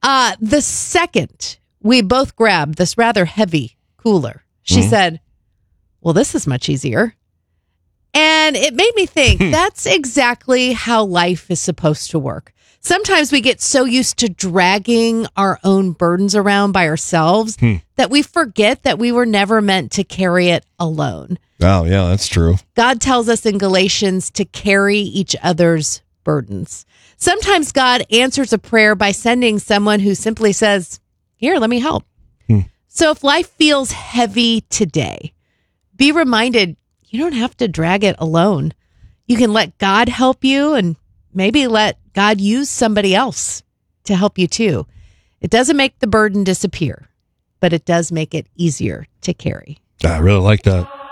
The second we both grabbed this rather heavy cooler, she said, well, this is much easier. And it made me think that's exactly how life is supposed to work. Sometimes we get so used to dragging our own burdens around by ourselves that we forget that we were never meant to carry it alone. Oh, yeah, that's true. God tells us in Galatians to carry each other's burdens. Sometimes God answers a prayer by sending someone who simply says, here, let me help. So if life feels heavy today, be reminded you don't have to drag it alone. You can let God help you and maybe let God use somebody else to help you too. It doesn't make the burden disappear, but it does make it easier to carry. I really like that.